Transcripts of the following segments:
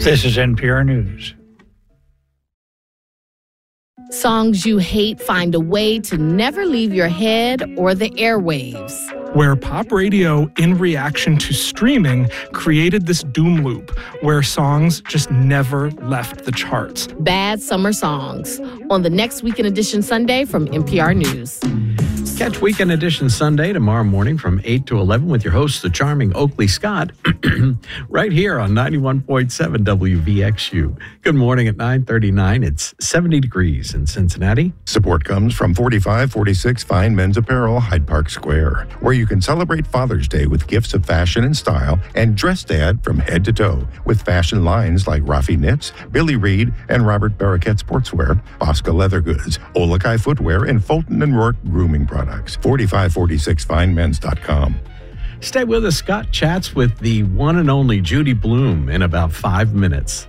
This is NPR News. Songs you hate find a way to never leave your head or the airwaves. Where pop radio, in reaction to streaming, created this doom loop where songs just never left the charts. Bad Summer Songs on the Next Weekend Edition Sunday from NPR News. Catch Weekend Edition Sunday tomorrow morning from 8 to 11 with your host, the charming Oakley Scott, right here on 91.7 WVXU. Good morning at 9:39. It's 70 degrees in Cincinnati. Support comes from 4546 Fine Men's Apparel, Hyde Park Square, where you can celebrate Father's Day with gifts of fashion and style and dress dad from head to toe with fashion lines like Rafi Knits, Billy Reed, and Robert Barraquette Sportswear, Bosca Leather Goods, Olakai Footwear, and Fulton and Rourke Grooming Products. 4546finemens.com. Stay with us. Scott chats with the one and only Judy Blume in about 5 minutes.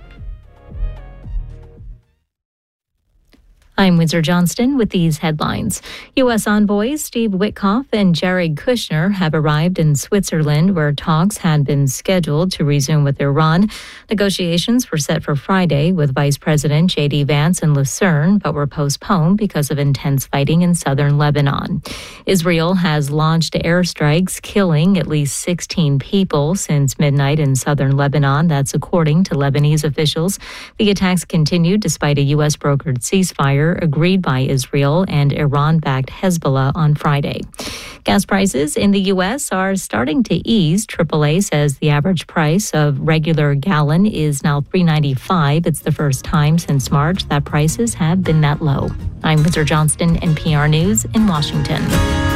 I'm Windsor Johnston with these headlines. U.S. envoys Steve Witkoff and Jared Kushner have arrived in Switzerland, where talks had been scheduled to resume with Iran. Negotiations were set for Friday with Vice President J.D. Vance in Lucerne, but were postponed because of intense fighting in southern Lebanon. Israel has launched airstrikes, killing at least 16 people since midnight in southern Lebanon. That's according to Lebanese officials. The attacks continued despite a U.S.-brokered ceasefire agreed by Israel and Iran-backed Hezbollah on Friday. Gas prices in the U.S. are starting to ease. AAA says the average price of regular gallon is now $3.95. It's the first time since March that prices have been that low. I'm Windsor Johnston, NPR News in Washington.